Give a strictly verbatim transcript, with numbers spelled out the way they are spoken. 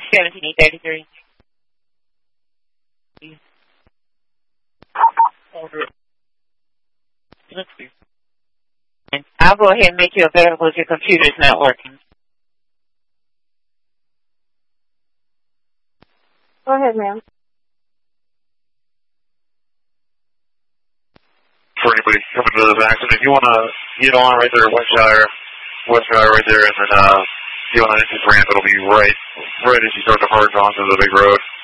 seventeen thirty-three. And I'll go ahead and make you available if your computer's not working. Go ahead, ma'am. For anybody coming to this accident, if you want to get on right there at Westshire, Westshire right there, and then uh, get on the entrance ramp, it'll be right, right as you start to hard onto the big road.